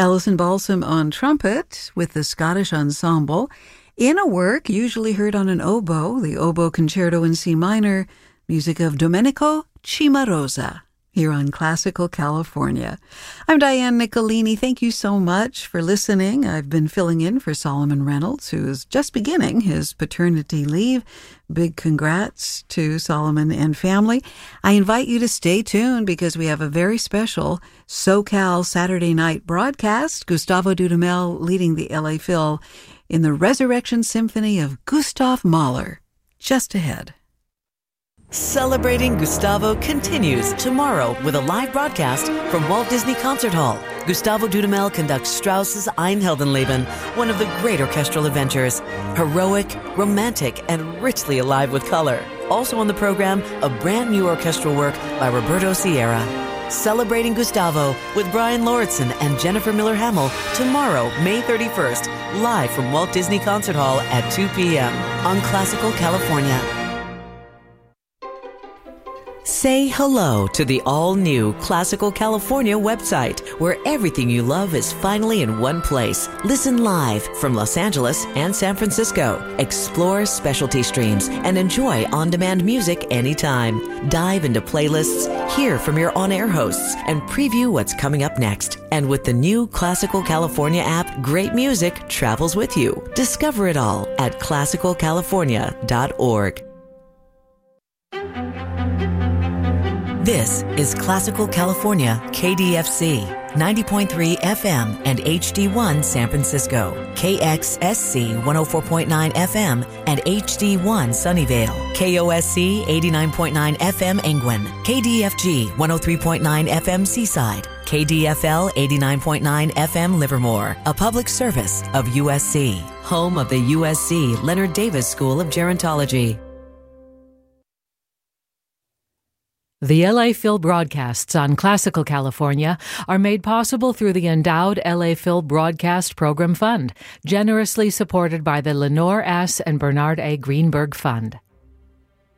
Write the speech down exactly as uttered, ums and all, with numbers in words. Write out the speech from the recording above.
Alison Balsam on trumpet with the Scottish Ensemble in a work usually heard on an oboe, the Oboe Concerto in C minor, music of Domenico Cimarosa, here on Classical California. I'm Diane Nicolini. Thank you so much for listening. I've been filling in for Solomon Reynolds, who is just beginning his paternity leave. Big congrats to Solomon and family. I invite you to stay tuned because we have a very special SoCal Saturday night broadcast. Gustavo Dudamel leading the L A Phil in the Resurrection Symphony of Gustav Mahler. Just ahead. Celebrating Gustavo continues tomorrow with a live broadcast from Walt Disney Concert Hall. Gustavo Dudamel conducts Strauss's Ein Heldenleben, one of the great orchestral adventures. Heroic, romantic, and richly alive with color. Also on the program, a brand new orchestral work by Roberto Sierra. Celebrating Gustavo with Brian Lauritsen and Jennifer Miller Hamill tomorrow, May thirty-first, live from Walt Disney Concert Hall at two p.m. on Classical California. Say hello to the all-new Classical California website, where everything you love is finally in one place. Listen live from Los Angeles and San Francisco. Explore specialty streams and enjoy on-demand music anytime. Dive into playlists, hear from your on-air hosts, and preview what's coming up next. And with the new Classical California app, great music travels with you. Discover it all at classical california dot org. This is Classical California, K D F C, ninety point three F M and H D one San Francisco, K X S C one oh four point nine F M and H D one Sunnyvale, K O S C eighty-nine point nine F M Engwin, K D F G one oh three point nine F M Seaside, K D F L eighty-nine point nine F M Livermore, a public service of U S C, home of the U S C Leonard Davis School of Gerontology. The L A Phil broadcasts on Classical California are made possible through the endowed L A Phil Broadcast Program Fund, generously supported by the Lenore S. and Bernard A. Greenberg Fund.